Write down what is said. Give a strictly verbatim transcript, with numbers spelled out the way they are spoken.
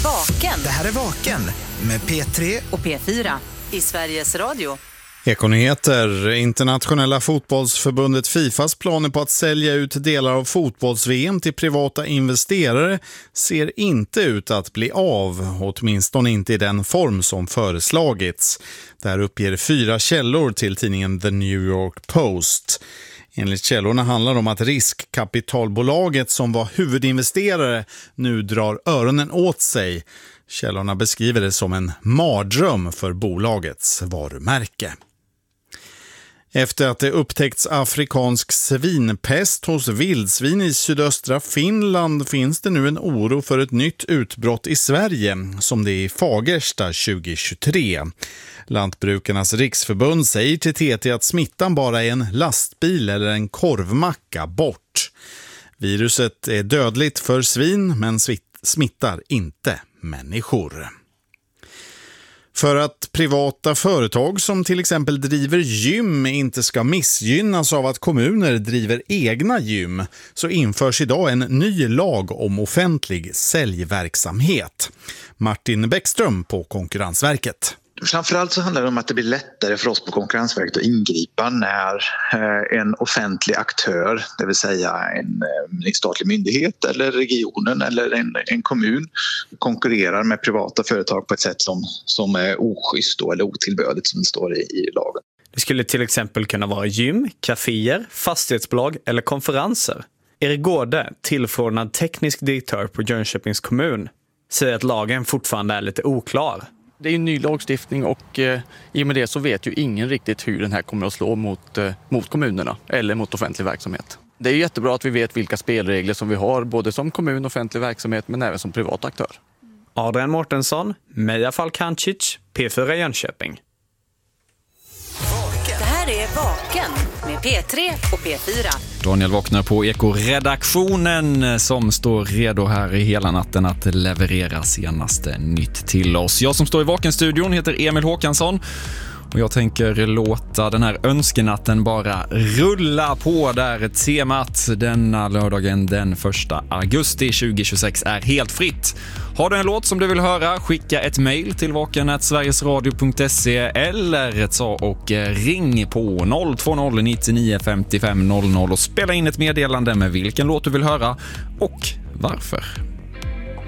Vaken. Det här är Vaken med P tre och P fyra i Sveriges Radio. Ekonyheter. Internationella fotbollsförbundet Fifas planer på att sälja ut delar av fotbolls-V M till privata investerare ser inte ut att bli av, åtminstone inte i den form som föreslagits. Där uppger fyra källor till tidningen The New York Post. Enligt källorna handlar det om att riskkapitalbolaget som var huvudinvesterare nu drar öronen åt sig. Källorna beskriver det som en mardröm för bolagets varumärke. Efter att det upptäckts afrikansk svinpest hos vildsvin i sydöstra Finland finns det nu en oro för ett nytt utbrott i Sverige, som det är i Fagersta tjugohundratjugotre. Lantbrukarnas riksförbund säger till T T att smittan bara är en lastbil eller en korvmacka bort. Viruset är dödligt för svin men smittar inte människor. För att privata företag som till exempel driver gym inte ska missgynnas av att kommuner driver egna gym så införs idag en ny lag om offentlig säljverksamhet. Martin Bäckström på Konkurrensverket. Framförallt så handlar det om att det blir lättare för oss på Konkurrensverket att ingripa när en offentlig aktör, det vill säga en, en statlig myndighet eller regionen eller en, en kommun, konkurrerar med privata företag på ett sätt som, som är oschysst då, eller otillbörligt som det står i, i lagen. Det skulle till exempel kunna vara gym, kaféer, fastighetsbolag eller konferenser. Erik Gårde, tillförordnad teknisk direktör på Jönköpings kommun, säger att lagen fortfarande är lite oklar. Det är ju en ny lagstiftning och eh, i och med det så vet ju ingen riktigt hur den här kommer att slå mot, eh, mot kommunerna eller mot offentlig verksamhet. Det är ju jättebra att vi vet vilka spelregler som vi har både som kommun och offentlig verksamhet men även som privat aktör. Adrian Mårtensson, Meja Falkancic, P fyra Jönköping. Det här är Vaken med P tre och P fyra. Daniel vaknar på Eko-redaktionen som står redo här i hela natten att leverera senaste nytt till oss. Jag som står i Vaken-studion heter Emil Håkansson och jag tänker låta den här önskenatten bara rulla på där temat denna lördagen den första augusti tjugohundratjugosex är helt fritt. Har du en låt som du vill höra, skicka ett mejl till vaken at sverigesradio punkt se eller ta och ring på noll två noll nio nio fem fem noll noll och spela in ett meddelande med vilken låt du vill höra och varför.